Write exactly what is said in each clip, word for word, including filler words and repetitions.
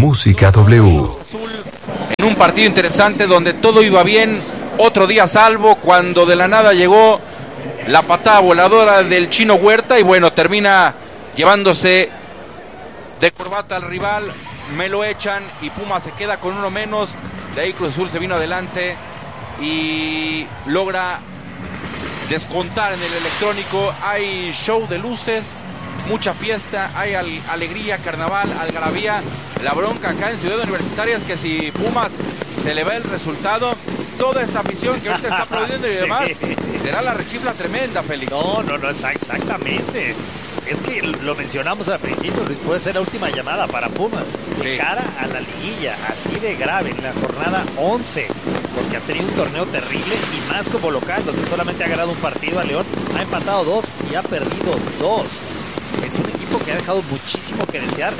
Música W. En un partido interesante donde todo iba bien, otro día salvo cuando de la nada llegó la patada voladora del Chino Huerta y bueno, termina llevándose de corbata al rival, me lo echan y Pumas se queda con uno menos. De ahí Cruz Azul se vino adelante y logra descontar en el electrónico. Hay show de luces, mucha fiesta, hay al, alegría, carnaval, algarabía. La bronca acá en Ciudad Universitaria es que si Pumas se le va el resultado, toda esta afición que ahorita está aplaudiendo y demás, sí, será la rechifla tremenda, Félix. No, no, no, exactamente. Es que lo mencionamos al principio, Luis, puede ser la última llamada para Pumas. De sí. cara a la liguilla, así de grave, en la jornada once, porque ha tenido un torneo terrible y más como local, donde solamente ha ganado un partido a León, ha empatado dos y ha perdido dos. Es un equipo que ha dejado muchísimo que desear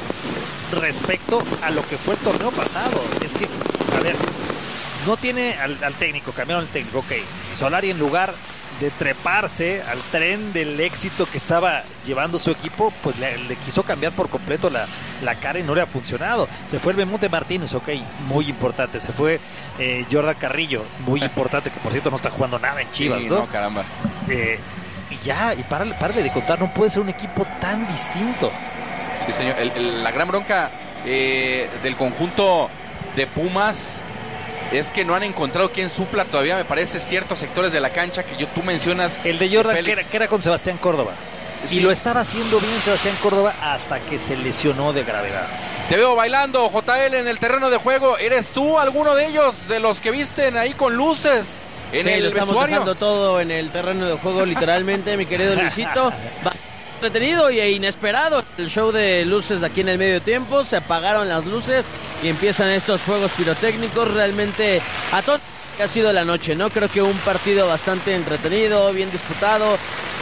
respecto a lo que fue el torneo pasado. Es que, a ver, no tiene al, al técnico, cambiaron el técnico, ok. Solari, en lugar de treparse al tren del éxito que estaba llevando su equipo, pues le, le quiso cambiar por completo la, la cara y no le ha funcionado. Se fue el Bemonte Martínez, ok, muy importante. Se fue eh, Jordan Carrillo, muy importante, que por cierto no está jugando nada en Chivas, sí, ¿no? no caramba. Eh, y ya, y párale, párale de contar, no puede ser un equipo tan distinto. Sí, señor. El, el, la gran bronca eh, del conjunto de Pumas es que no han encontrado quien supla todavía, me parece, ciertos sectores de la cancha que yo, tú mencionas. El de Jordan, que era, que era con Sebastián Córdoba. Sí. Y lo estaba haciendo bien Sebastián Córdoba hasta que se lesionó de gravedad. Te veo bailando, J L, en el terreno de juego. ¿Eres tú alguno de ellos, de los que visten ahí con luces en sí, el lo estamos vestuario? Dejando todo en el terreno de juego, literalmente, mi querido Luisito. Entretenido e inesperado el show de luces de aquí en el medio tiempo. Se apagaron las luces y empiezan estos juegos pirotécnicos. Realmente a todo que ha sido la noche, ¿no? Creo que un partido bastante entretenido, bien disputado,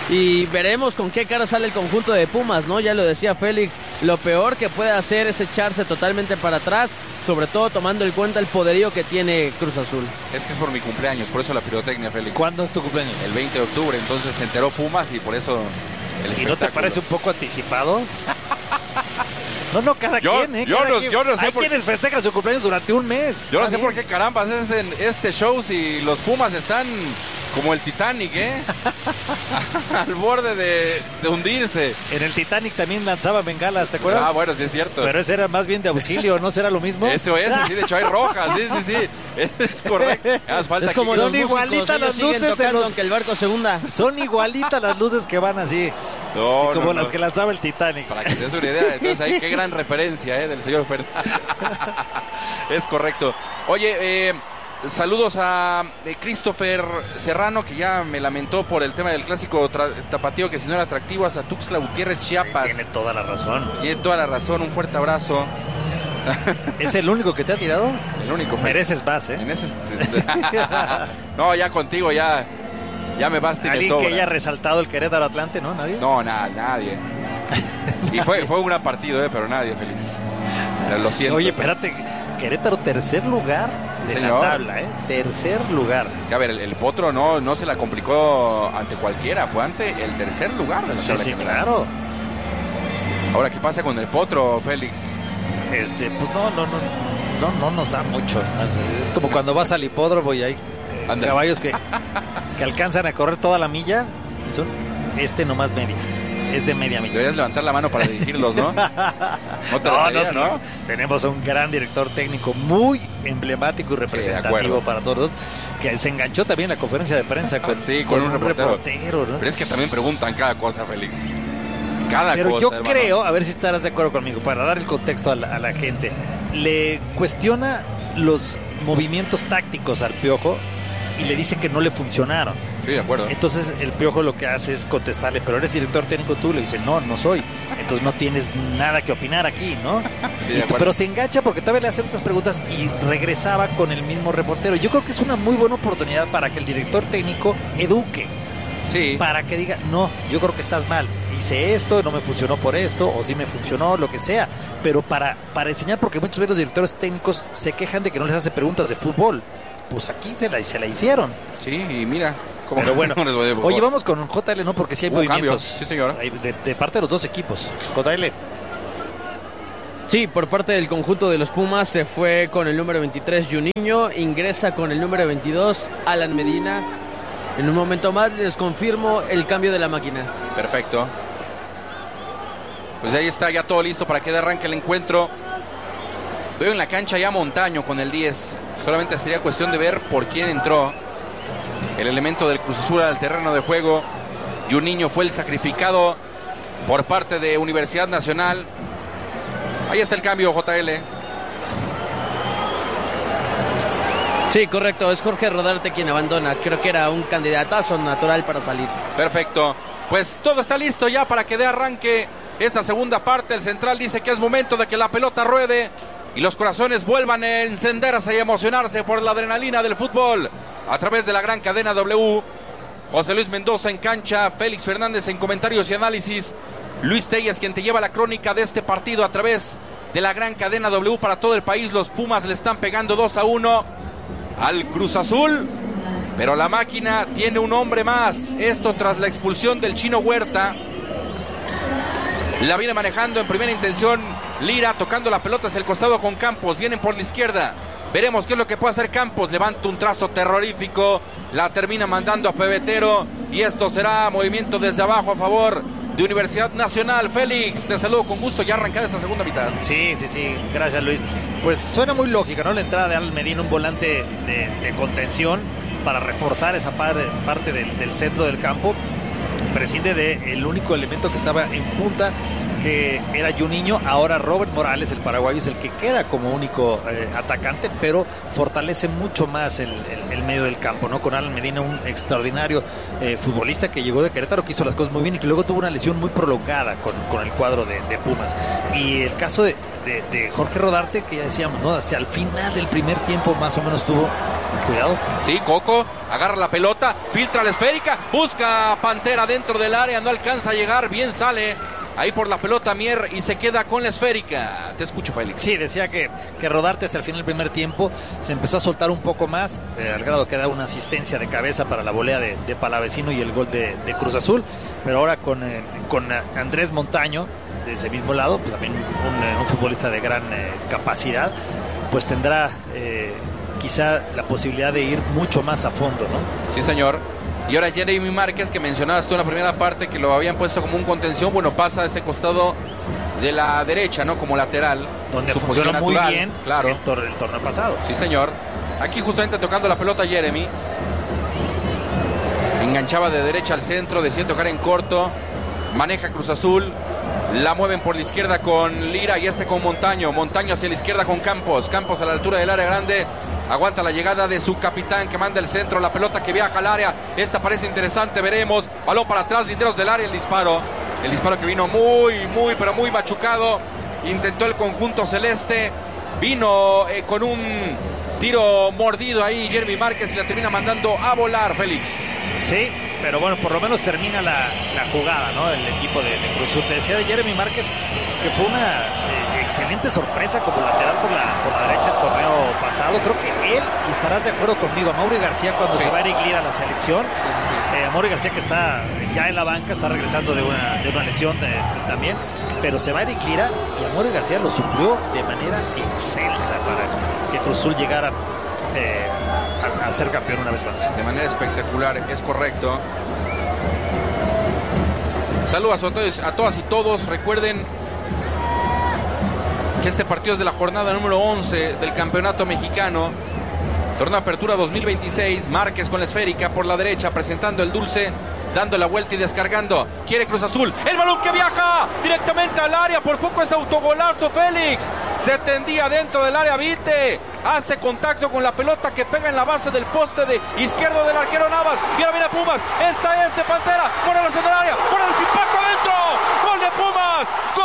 y veremos con qué cara sale el conjunto de Pumas, ¿no? Ya lo decía Félix, lo peor que puede hacer es echarse totalmente para atrás, sobre todo tomando en cuenta el poderío que tiene Cruz Azul. Es que es por mi cumpleaños, por eso la pirotecnia, Félix. ¿Cuándo es tu cumpleaños? El veinte de octubre, entonces se enteró Pumas y por eso el ¿Y no te parece un poco anticipado? No, no, cada yo, quien, ¿eh? Yo, cada no, quien. yo no sé Hay por... quienes festejan su cumpleaños durante un mes. Yo no sé bien por qué carambas es en este show si los Pumas están como el Titanic, ¿eh? Al borde de, de hundirse. En el Titanic también lanzaban bengalas, ¿te acuerdas? Ah, bueno, sí es cierto. Pero ese era más bien de auxilio, ¿no será lo mismo? Eso es, sí, de hecho hay rojas, sí, sí, sí. Es correcto. Falta es como que... son igualitas las luces de los... aunque el barco se hunda. Son igualitas las luces que van así. No, como no, las no. que lanzaba el Titanic. Para que te des una idea, entonces ahí qué gran referencia, ¿eh? Del señor Fernández. Es correcto. Oye, eh, saludos a eh, Christopher Serrano, que ya me lamentó por el tema del clásico tapatío, que si no era atractivo, hasta Tuxtla Gutiérrez, Chiapas. Tiene toda la razón. Tiene toda la razón, un fuerte abrazo. ¿Es el único que te ha tirado? El único. Mereces más, ¿eh? Mereces... No, ya contigo, ya... Ya me basta y me sobra. ¿Alguien que haya resaltado el Querétaro Atlante, no? ¿Nadie? No, nada, nadie. Y fue, fue un gran partido, ¿eh? Pero nadie feliz. Lo siento. Oye, espérate, Querétaro tercer lugar sí, de señor. la tabla, ¿eh? Tercer lugar. Sí, a ver, el, el Potro no, no se la complicó ante cualquiera, fue ante el tercer lugar de la Sí, tabla sí, general. claro. Ahora, ¿qué pasa con el Potro, Félix? Este, pues no, no, no, no, no nos da mucho. Es como cuando vas al hipódromo y hay Andale. caballos que, que alcanzan a correr toda la milla y son este nomás media. Es de media milla. Deberías levantar la mano para dirigirlos, ¿no? No, te no, no, no, ¿no? Tenemos un gran director técnico muy emblemático y representativo sí, para todos, que se enganchó también en la conferencia de prensa con, sí, con, con un, un reportero, reportero ¿no? Pero es que también preguntan cada cosa, Félix. Cada Pero cosa, yo hermano. creo, a ver si estarás de acuerdo conmigo, para dar el contexto a la, a la gente, le cuestiona los movimientos tácticos al Piojo y le dice que no le funcionaron. Sí, de acuerdo. Entonces el Piojo lo que hace es contestarle, pero eres director técnico tú, le dice, no, no soy. Entonces no tienes nada que opinar aquí, ¿no? Sí, y, pero se engancha porque todavía le hacen otras preguntas y regresaba con el mismo reportero. Yo creo que es una muy buena oportunidad para que el director técnico eduque. Sí. Para que diga, no, yo creo que estás mal. Hice esto, no me funcionó por esto, o sí me funcionó, lo que sea. Pero para, para enseñar, porque muchos veces los directores técnicos se quejan de que no les hace preguntas de fútbol. Pues aquí se la, se la hicieron. Sí, y mira. ¿Cómo Pero bueno, no les oye, vamos con J L, ¿no? Porque sí hay Hubo movimientos. Cambios. Sí, señor. De, de parte de los dos equipos. J L. Sí, por parte del conjunto de los Pumas se fue con el número veintitrés Juninho, ingresa con el número veintidós Alan Medina. En un momento más les confirmo el cambio de la máquina. Perfecto. Pues ahí está ya todo listo para que de arranque el encuentro. Veo en la cancha ya Montaño con el diez. Solamente sería cuestión de ver por quién entró. El elemento del Cruz Azul al terreno de juego. Juninho fue el sacrificado por parte de Universidad Nacional. Ahí está el cambio, J L. Sí, correcto. Es Jorge Rodarte quien abandona. Creo que era un candidatazo natural para salir. Perfecto. Pues todo está listo ya para que dé arranque esta segunda parte. El central dice que es momento de que la pelota ruede y los corazones vuelvan a encenderse y emocionarse por la adrenalina del fútbol. A través de la gran cadena W. José Luis Mendoza en cancha, Félix Fernández en comentarios y análisis. Luis Telles quien te lleva la crónica de este partido a través de la gran cadena W para todo el país. Los Pumas le están pegando dos a uno al Cruz Azul, pero la máquina tiene un hombre más. Esto tras la expulsión del Chino Huerta. La viene manejando en primera intención Lira, tocando la pelota hacia el costado con Campos. Vienen por la izquierda. Veremos qué es lo que puede hacer Campos. Levanta un trazo terrorífico. La termina mandando a Pebetero. Y esto será movimiento desde abajo a favor de Universidad Nacional. Félix, te saludo con gusto. Ya arrancada esta segunda mitad. Sí, sí, sí. Gracias, Luis. Pues suena muy lógica, ¿no? La entrada de Alan Medina, un volante de, de contención para reforzar esa parte, parte del, del centro del campo. Prescinde del único elemento que estaba en punta, que era Juninho. Ahora Robert Morales, el paraguayo, es el que queda como único eh, atacante, pero fortalece mucho más el, el, el medio del campo, ¿no? Con Alan Medina, un extraordinario eh, futbolista que llegó de Querétaro, que hizo las cosas muy bien y que luego tuvo una lesión muy prolongada con, con el cuadro de, de Pumas. Y el caso de, de, de Jorge Rodarte, que ya decíamos, ¿no? Hacia el final del primer tiempo más o menos tuvo cuidado. Sí, Coco agarra la pelota, filtra la esférica, busca a Pantera dentro del área, no alcanza a llegar, bien sale ahí por la pelota Mier y se queda con la esférica. Te escucho, Félix. Sí, decía que, que Rodarte hacia el final del primer tiempo se empezó a soltar un poco más, eh, al grado que da una asistencia de cabeza para la volea de, de Palavecino y el gol de, de Cruz Azul. Pero ahora con, eh, con Andrés Montaño, de ese mismo lado, pues también un, un futbolista de gran eh, capacidad, pues tendrá eh, quizá la posibilidad de ir mucho más a fondo, ¿no? Sí, señor. Y ahora Jeremy Márquez, que mencionabas tú en la primera parte, que lo habían puesto como un contención, bueno, pasa a ese costado de la derecha, ¿no? Como lateral. Donde funcionó muy natural, bien, claro, el, tor el torneo pasado. Sí, señor. Aquí justamente tocando la pelota Jeremy. Enganchaba de derecha al centro, decide tocar en corto. Maneja Cruz Azul. La mueven por la izquierda con Lira y este con Montaño. Montaño hacia la izquierda con Campos. Campos a la altura del área grande. Aguanta la llegada de su capitán que manda el centro. La pelota que viaja al área. Esta parece interesante, veremos. Balón para atrás, linderos del área. El disparo. El disparo que vino muy, muy, pero muy machucado. Intentó el conjunto celeste. Vino eh, con un tiro mordido ahí Jeremy Márquez y la termina mandando a volar, Félix. Sí, pero bueno, por lo menos termina la, la jugada, ¿no? El equipo de, de Cruz Azul. Te decía de Jeremy Márquez que fue una eh, excelente sorpresa como lateral por la, por la derecha el torneo pasado. Creo que él, y estarás de acuerdo conmigo, Amaury García cuando sí. se va Eric Lira a la selección, sí, sí, sí. Eh, Amaury García que está ya en la banca, está regresando de una, de una lesión de, de, también, pero se va Eric Lira y Amaury García lo suplió de manera excelsa para que Cruz Azul llegara eh, a, a ser campeón una vez más. De manera espectacular, es correcto. Saludos a todos, a todas y todos. Recuerden que este partido es de la jornada número once del campeonato mexicano. Torneo Apertura dos mil veintiséis. Márquez con la esférica por la derecha, presentando el dulce, dando la vuelta y descargando. Quiere Cruz Azul. El balón que viaja directamente al área. Por poco es autogolazo, Félix. Se tendía dentro del área Vite. Hace contacto con la pelota que pega en la base del poste de izquierdo del arquero Navas. Y ahora viene Pumas. Esta es de Pantera. Morales en el área. Morales impacto adentro. Gol de Pumas. ¡Gol!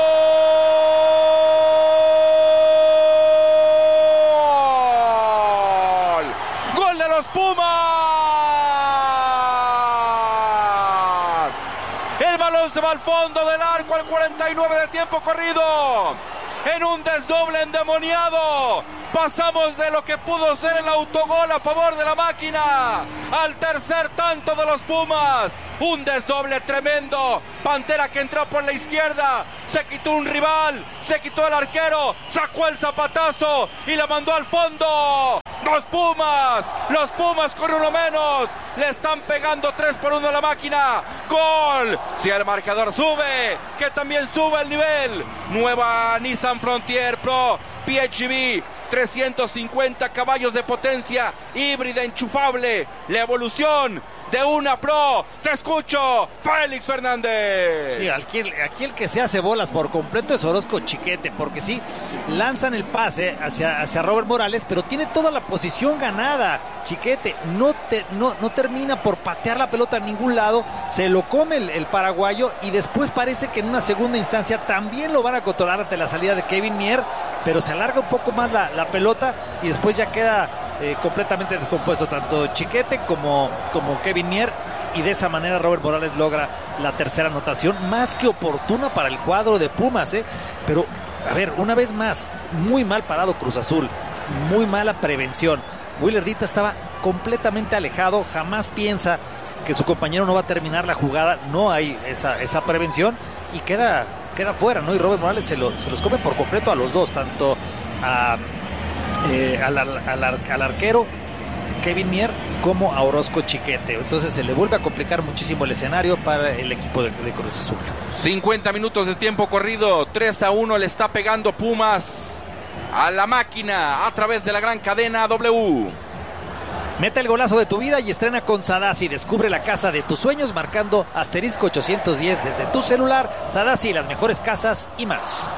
¡Gol de los Pumas! El balón se va al fondo del arco al cuarenta y nueve de tiempo corrido. En un desdoble endemoniado. Pasamos de lo que pudo ser el autogol a favor de la máquina al tercer tanto de los Pumas. Un desdoble tremendo. Pantera que entró por la izquierda, se quitó un rival, se quitó el arquero, sacó el zapatazo y la mandó al fondo. Los Pumas, los Pumas con uno menos, le están pegando tres por uno a la máquina. Gol. Si el marcador sube, que también sube el nivel. Nueva Nissan Frontier Pro P H E V, trescientos cincuenta caballos de potencia, híbrida enchufable, la evolución de una Pro. Te escucho, Félix Fernández. Sí, aquí, el, aquí el que se hace bolas por completo es Orozco Chiquete, porque sí, lanzan el pase hacia, hacia Robert Morales, pero tiene toda la posición ganada. Chiquete no, te, no, no termina por patear la pelota a ningún lado, se lo come el, el paraguayo y después parece que en una segunda instancia también lo van a controlar ante la salida de Kevin Mier, pero se alarga un poco más la, la pelota y después ya queda eh, completamente descompuesto tanto Chiquete como, como Kevin Mier, y de esa manera Robert Morales logra la tercera anotación, más que oportuna para el cuadro de Pumas, ¿eh? Pero, a ver, una vez más, muy mal parado Cruz Azul, muy mala prevención. Willer Dita estaba completamente alejado, jamás piensa que su compañero no va a terminar la jugada, no hay esa, esa prevención y queda, queda fuera, ¿no? Y Robert Morales se, lo, se los come por completo a los dos, tanto a, eh, al, al, al, al arquero Kevin Mier como a Orozco Chiquete. Entonces se le vuelve a complicar muchísimo el escenario para el equipo de, de Cruz Azul. cincuenta minutos de tiempo corrido, tres a uno le está pegando Pumas a la máquina a través de la gran cadena W. Mete el golazo de tu vida y estrena con Sadasi. Descubre la casa de tus sueños marcando asterisco ochocientos diez desde tu celular. Sadasi, las mejores casas y más.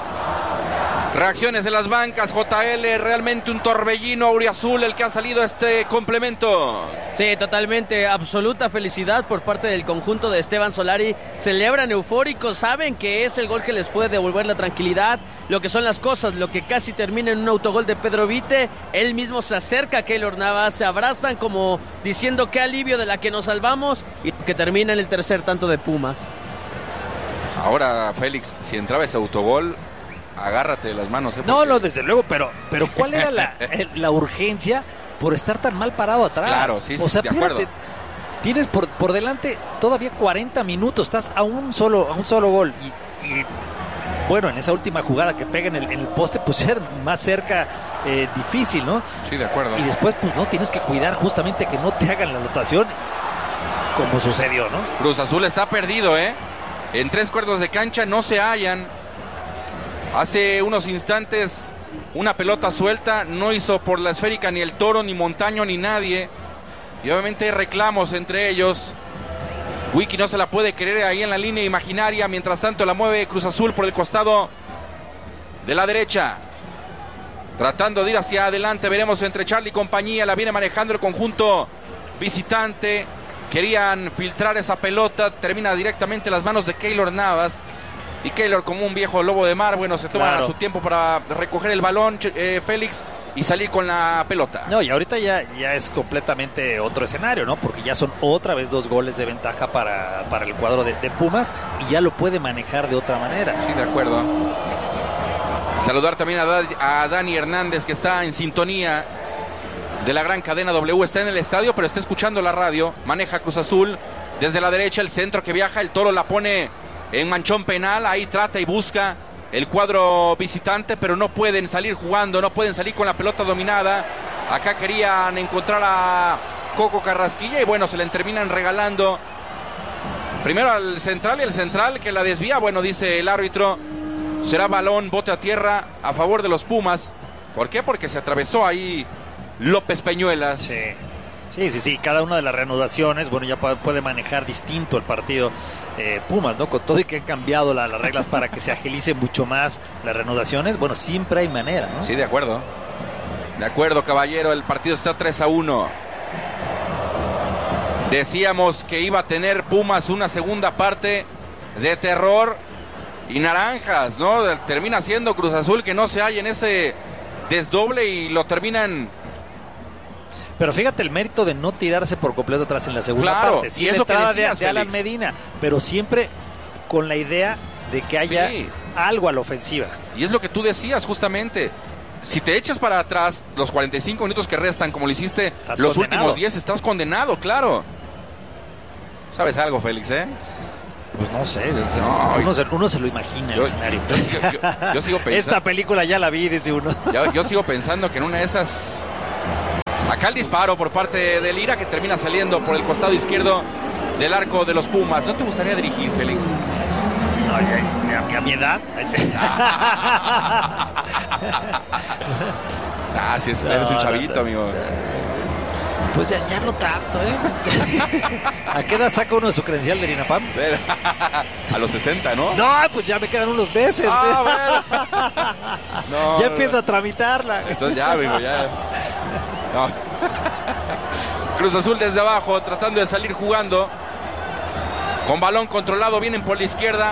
Reacciones en las bancas, J L, realmente un torbellino auriazul el que ha salido este complemento. Sí, totalmente, absoluta felicidad por parte del conjunto de Esteban Solari. Celebran eufóricos, saben que es el gol que les puede devolver la tranquilidad, lo que son las cosas, lo que casi termina en un autogol de Pedro Vite. Él mismo se acerca a Keylor Navas, se abrazan como diciendo qué alivio de la que nos salvamos, y que termina en el tercer tanto de Pumas. Ahora, Félix, si entraba ese autogol, agárrate de las manos. ¿eh? No, no, desde luego, pero, pero ¿cuál era la, la urgencia por estar tan mal parado atrás? Claro, sí, sí, o sea, de acuerdo. espérate, tienes por, por delante todavía cuarenta minutos, estás a un solo, a un solo gol y, y bueno, en esa última jugada que pega en el, en el poste, pues ser más cerca, eh, difícil, ¿no? Sí, de acuerdo. Y después, pues no, tienes que cuidar justamente que no te hagan la anotación, como sucedió, ¿no? Cruz Azul está perdido, ¿eh? En tres cuartos de cancha no se hallan. Hace unos instantes una pelota suelta, no hizo por la esférica ni el Toro, ni Montaño, ni nadie. Y obviamente hay reclamos entre ellos. Wiki no se la puede creer ahí en la línea imaginaria. Mientras tanto la mueve Cruz Azul por el costado de la derecha, tratando de ir hacia adelante. Veremos entre Charlie y compañía. La viene manejando el conjunto visitante. Querían filtrar esa pelota, termina directamente en las manos de Keylor Navas. Y Keylor, como un viejo lobo de mar, bueno, se toma claro. su tiempo para recoger el balón, eh, Félix, y salir con la pelota. No, y ahorita ya, ya es completamente otro escenario, ¿no? Porque ya son otra vez dos goles de ventaja para, para el cuadro de, de Pumas, y ya lo puede manejar de otra manera. Sí, de acuerdo. Saludar también a, da, a Dani Hernández, que está en sintonía de la gran cadena W. Está en el estadio, pero está escuchando la radio. Maneja Cruz Azul desde la derecha, el centro que viaja, el Toro la pone en manchón penal, ahí trata y busca el cuadro visitante, pero no pueden salir jugando, no pueden salir con la pelota dominada. Acá querían encontrar a Coco Carrasquilla y bueno, se le terminan regalando primero al central, y el central que la desvía, bueno, dice el árbitro, será balón, bote a tierra a favor de los Pumas. ¿Por qué? Porque se atravesó ahí López Peñuelas. Sí. Sí, sí, sí, cada una de las reanudaciones, bueno, ya puede manejar distinto el partido eh, Pumas, ¿no? Con todo y que han cambiado la, las reglas para que se agilice mucho más las reanudaciones, bueno, siempre hay manera, ¿no? Sí, de acuerdo. De acuerdo, caballero, el partido está tres a uno. Decíamos que iba a tener Pumas una segunda parte de terror y naranjas, ¿no? Termina siendo Cruz Azul que no se halla en ese desdoble y lo terminan. Pero fíjate el mérito de no tirarse por completo atrás en la segunda claro, parte. Sí, y es lo que decías, de, de Alan Medina, pero siempre con la idea de que haya sí. algo a la ofensiva. Y es lo que tú decías justamente. si te echas para atrás los cuarenta y cinco minutos que restan, como lo hiciste Estás los condenado. últimos diez, estás condenado, claro. ¿Sabes algo, Félix, eh? Pues no sé, o sea, No, uno, se, uno se lo imagina yo, el escenario. Yo, yo, yo, yo sigo pensando. Esta película ya la vi, dice uno. Yo, yo sigo pensando que en una de esas. Acá el disparo por parte de Lira, que termina saliendo por el costado izquierdo del arco de los Pumas. ¿No te gustaría dirigir, Félix? No, a, a, a mi edad. Ah, sí, es, eres un chavito, amigo. Pues ya, ya no tanto, ¿eh? ¿A qué edad saca uno de su credencial de INAPAM? A los sesenta, ¿no? No, pues ya me quedan unos meses. Ah, bueno. No, ya empiezo a tramitarla. Entonces ya, amigo, ya. No. Cruz Azul desde abajo, tratando de salir jugando. Con balón controlado, vienen por la izquierda.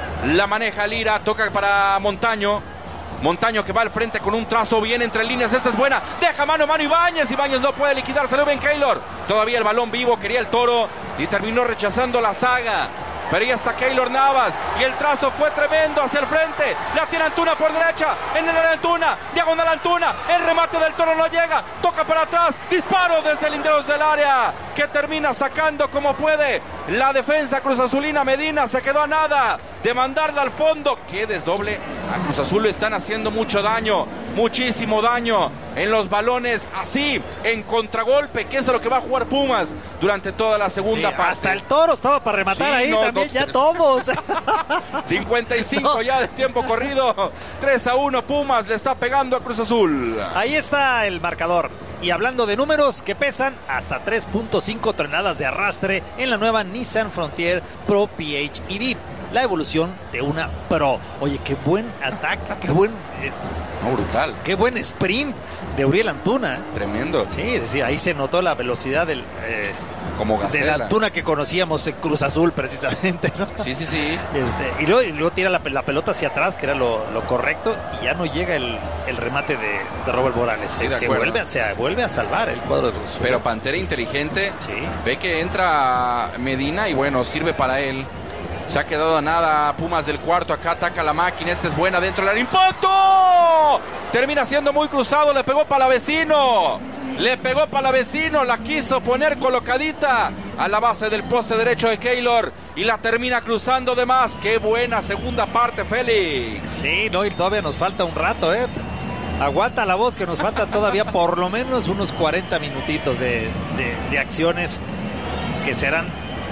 La maneja Lira, toca para Montaño. Montaño que va al frente con un trazo bien entre líneas, esta es buena, deja mano, mano Ibáñez, Ibáñez no puede liquidar, salió Ben Keylor, todavía el balón vivo, quería el Toro y terminó rechazando la saga, pero ya está Keylor Navas y el trazo fue tremendo hacia el frente, la tiene Antuna por derecha, en el área Antuna, diagonal Antuna, el remate del Toro no llega, toca para atrás, disparo desde el linderos del área, que termina sacando como puede, la defensa Cruz Azulina. Medina se quedó a nada de mandarla al fondo, que desdoble, a Cruz Azul le están haciendo mucho daño, muchísimo daño en los balones, así, en contragolpe, que es a lo que va a jugar Pumas durante toda la segunda Sí, parte. hasta el Toro estaba para rematar Sí, ahí no, también, no, ya pero- todos. cincuenta y cinco No. ya de tiempo corrido, tres a uno Pumas le está pegando a Cruz Azul. Ahí está el marcador. Y hablando de números que pesan, hasta tres punto cinco toneladas de arrastre en la nueva Nissan Frontier Pro P H E V. La evolución de una Pro. Oye, qué buen ataque, qué buen, eh, No, brutal, qué buen sprint de Uriel Antuna. tremendo, Sí, sí, ahí se notó la velocidad del, eh, como de la gacela. Antuna que conocíamos en Cruz Azul, precisamente, ¿no? Sí, sí, sí. Este, y, luego, y luego tira la, la pelota hacia atrás, que era lo, lo correcto, y ya no llega el, el remate de, de Robert Morales. Sí, se, de se acuerdo. vuelve a, se vuelve a salvar el cuadro de Cruz Azul. Pero Pantera inteligente, Sí. ve que entra Medina y bueno, sirve para él. Se ha quedado a nada Pumas del cuarto, acá ataca la máquina, esta es buena dentro del área, ¡impacto! Termina siendo muy cruzado, le pegó para la vecino, le pegó para la vecino, la quiso poner colocadita a la base del poste derecho de Keylor y la termina cruzando de más. ¡Qué buena segunda parte, Félix! Sí, no, y todavía nos falta un rato, ¿eh? Aguanta la voz que nos falta todavía por lo menos unos cuarenta minutitos de, de, de acciones que serán,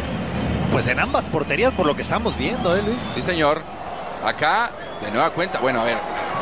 pues en ambas porterías por lo que estamos viendo, ¿eh, Luis? Sí, señor. Acá, de nueva cuenta, bueno, a ver,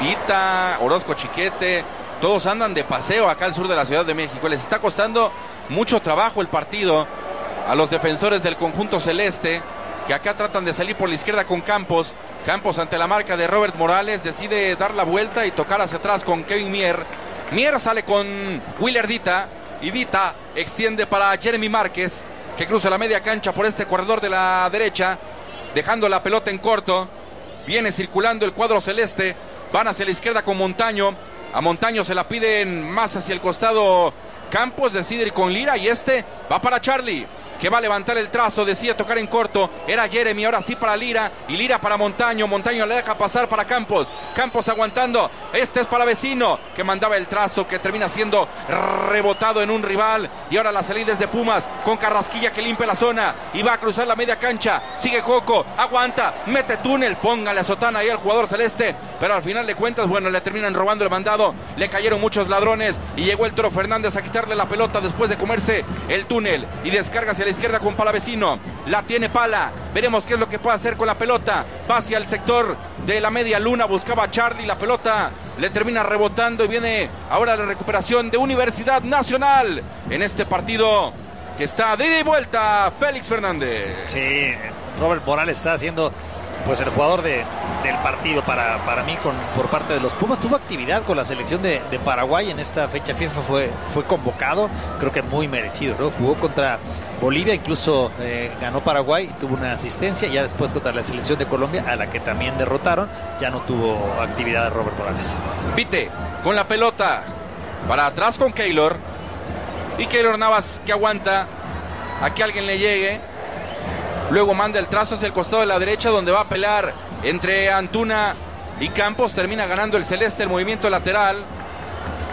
Vita, Orozco Chiquete, todos andan de paseo acá al sur de la Ciudad de México. Les está costando mucho trabajo el partido a los defensores del conjunto celeste, que acá tratan de salir por la izquierda con Campos. Campos, ante la marca de Robert Morales, decide dar la vuelta y tocar hacia atrás con Kevin Mier. Mier sale con Willer Dita y Dita extiende para Jeremy Márquez, que cruza la media cancha por este corredor de la derecha, dejando la pelota en corto. Viene circulando el cuadro celeste, van hacia la izquierda con Montaño. A Montaño se la piden más hacia el costado Campos, decide ir con Lira y este va para Charlie, que va a levantar el trazo, decide tocar en corto, era Jeremy, ahora sí para Lira, y Lira para Montaño, Montaño le deja pasar para Campos, Campos aguantando, este es para Vecino, que mandaba el trazo, que termina siendo rebotado en un rival, y ahora la salida es de Pumas, con Carrasquilla que limpia la zona, y va a cruzar la media cancha, sigue Coco, aguanta, mete túnel, póngale a Sotana ahí al jugador celeste, pero al final de cuentas, bueno, le terminan robando el mandado, le cayeron muchos ladrones, y llegó el Toro Fernández a quitarle la pelota después de comerse el túnel, y descarga hacia la izquierda con Palavecino, la tiene Pala, veremos qué es lo que puede hacer con la pelota, va hacia el sector de la media luna, buscaba a Charlie, la pelota le termina rebotando y viene ahora la recuperación de Universidad Nacional en este partido que está de ida y vuelta. Félix Fernández. Sí, Robert Morales está haciendo pues el jugador de, del partido para, para mí con, por parte de los Pumas. Tuvo actividad con la selección de, de Paraguay en esta fecha FIFA, fue, fue convocado, creo que muy merecido, ¿no? Jugó contra Bolivia, incluso eh, ganó Paraguay, tuvo una asistencia, ya después contra la selección de Colombia, a la que también derrotaron, ya no tuvo actividad Robert Morales. Vite con la pelota para atrás con Keylor, y Keylor Navas que aguanta a que alguien le llegue. Luego manda el trazo hacia el costado de la derecha, donde va a pelear entre Antuna y Campos. Termina ganando el celeste el movimiento lateral.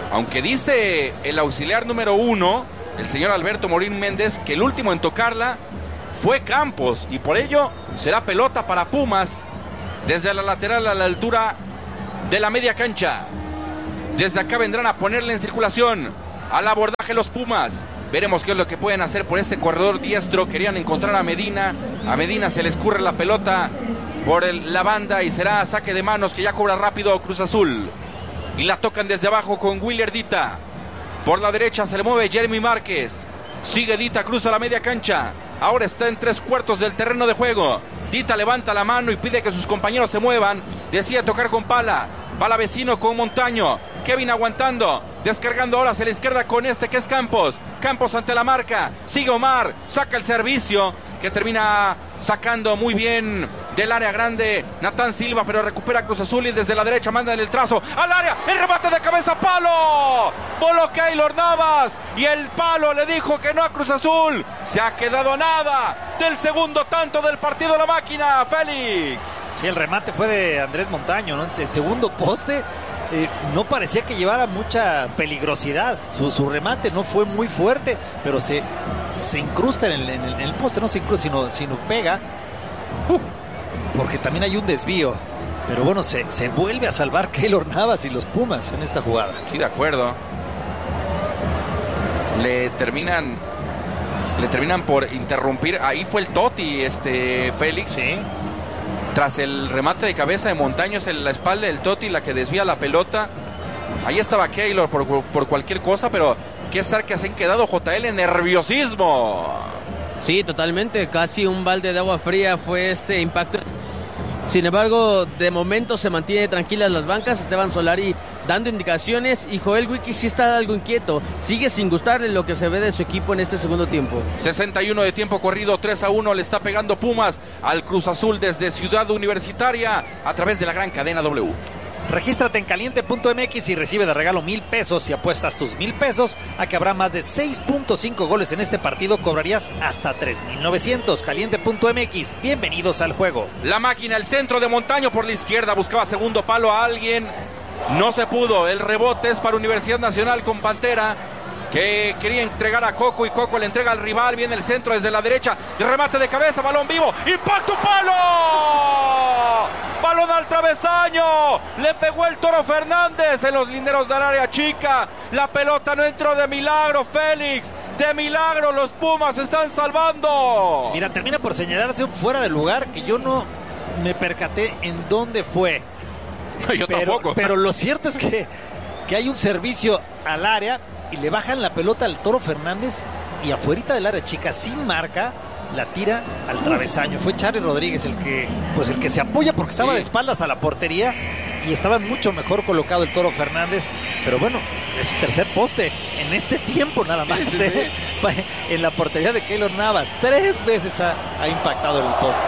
Aunque dice el auxiliar número uno, el señor Alberto Morín Méndez, que el último en tocarla fue Campos, y por ello será pelota para Pumas desde la lateral a la altura de la media cancha. Desde acá vendrán a ponerle en circulación al abordaje los Pumas. Veremos qué es lo que pueden hacer por este corredor diestro. Querían encontrar a Medina. A Medina se le escurre la pelota por el, la banda y será saque de manos que ya cobra rápido Cruz Azul. Y la tocan desde abajo con Willer Dita. Por la derecha se le mueve Jeremy Márquez. Sigue Dita, cruza la media cancha. Ahora está en tres cuartos del terreno de juego. Dita levanta la mano y pide que sus compañeros se muevan. Decide tocar con Pala. Pala vecino con Montaño. Kevin aguantando. Descargando ahora hacia la izquierda con este que es Campos. Campos ante la marca. Sigue Omar. Saca el servicio que termina sacando muy bien del área grande Natán Silva, pero recupera Cruz Azul y desde la derecha manda en el trazo al área. El remate de cabeza, palo. Voló Keylor Navas y el palo le dijo que no a Cruz Azul. Se ha quedado nada del segundo tanto del partido la máquina, Félix. Sí, el remate fue de Andrés Montaño, ¿no? El segundo poste. Eh, no parecía que llevara mucha peligrosidad. Su, su remate no fue muy fuerte, pero se, se incrusta en el, en, el, en el poste, no se incrusta, sino, sino pega. Uf, porque también hay un desvío. Pero bueno, se, se vuelve a salvar Keylor Navas y los Pumas en esta jugada. Sí, de acuerdo. Le terminan, le terminan por interrumpir. Ahí fue el Toti, este Félix. Sí. Tras el remate de cabeza de Montaños en la espalda del Toti, la que desvía la pelota. Ahí estaba Keylor por, por cualquier cosa, pero qué estar que se han quedado J L nerviosismo. Sí, totalmente. Casi un balde de agua fría fue ese impacto. Sin embargo, de momento se mantiene tranquilas las bancas. Esteban Solari dando indicaciones y Joel Wiki sí está algo inquieto. Sigue sin gustarle lo que se ve de su equipo en este segundo tiempo. sesenta y uno de tiempo corrido, tres a uno le está pegando Pumas al Cruz Azul desde Ciudad Universitaria a través de la gran cadena W. Regístrate en caliente punto m x y recibe de regalo mil pesos. Si apuestas tus mil pesos a que habrá más de seis punto cinco goles en este partido, cobrarías hasta tres mil novecientos. caliente punto m x, bienvenidos al juego. La máquina, el centro de Montaño por la izquierda, buscaba segundo palo a alguien, no se pudo. El rebote es para Universidad Nacional con Pantera, que quería entregar a Coco y Coco le entrega al rival. Viene el centro desde la derecha, de remate de cabeza, balón vivo, impacto, palo, balón al travesaño, le pegó el Toro Fernández en los linderos del área chica. La pelota no entró de milagro, Félix, de milagro los Pumas se están salvando. Mira, termina por señalarse un fuera de lugar que yo no me percaté en dónde fue. Yo pero, tampoco. Pero lo cierto es que, que hay un servicio al área y le bajan la pelota al Toro Fernández y afuerita del área chica sin marca la tira al travesaño. Fue Charly Rodríguez el que pues el que se apoya porque estaba sí. de espaldas a la portería y estaba mucho mejor colocado el Toro Fernández, pero bueno, es el tercer poste en este tiempo nada más, sí, sí, ¿eh? sí. En la portería de Keylor Navas tres veces ha, ha impactado en el poste.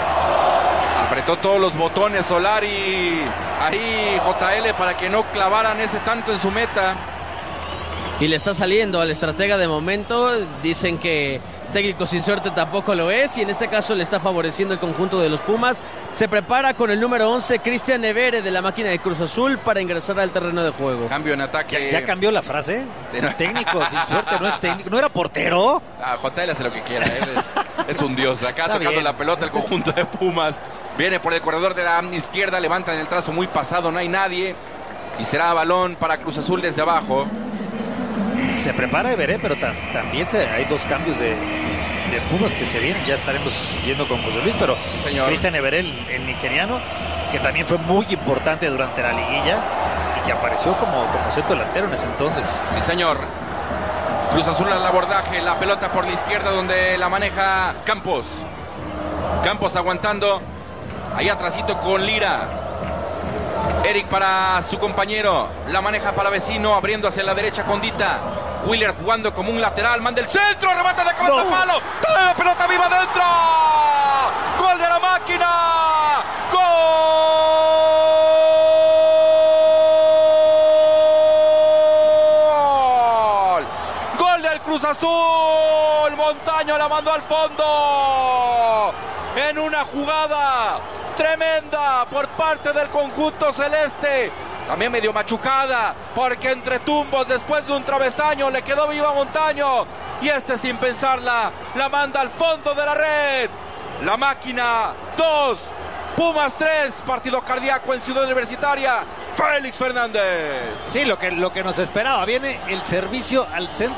Apretó todos los botones Solari ahí J L para que no clavaran ese tanto en su meta. Y le está saliendo al estratega de momento. Dicen que técnico sin suerte tampoco lo es, y en este caso le está favoreciendo el conjunto de los Pumas. Se prepara con el número once, Cristian Evere, de la máquina de Cruz Azul, para ingresar al terreno de juego. Cambio en ataque. ¿Ya, ya cambió la frase? Sí, no. Técnico sin suerte no es técnico. ¿No era portero? Ah, J L hace lo que quiera, ¿eh? es, es un dios. Acá está tocando bien la pelota el conjunto de Pumas. Viene por el corredor de la izquierda, levanta en el trazo muy pasado, no hay nadie. Y será balón para Cruz Azul desde abajo. Se prepara Everé, pero tam, también se, hay dos cambios de, de Pumas que se vienen. Ya estaremos yendo con José Luis, pero Cristian Everé, el, el nigeriano, que también fue muy importante durante la liguilla y que apareció como, como centro delantero en ese entonces. Sí, señor. Cruz Azul al abordaje, la pelota por la izquierda donde la maneja Campos. Campos aguantando, ahí atrásito con Lira. Eric para su compañero, la maneja para vecino, abriendo hacia la derecha con Dita. Willer jugando como un lateral, manda el centro, remate de cabeza, no. Palo, toda la pelota viva dentro. Gol de la máquina. Gol. Gol del Cruz Azul. Montaño la mandó al fondo en una jugada tremenda por parte del conjunto celeste. también medio machucada, porque entre tumbos después de un travesaño le quedó viva Montaño, y este sin pensarla la manda al fondo de la red. La Máquina dos, Pumas tres, partido cardíaco en Ciudad Universitaria. Félix Fernández. Sí, lo que, lo que nos esperaba, viene el servicio al centro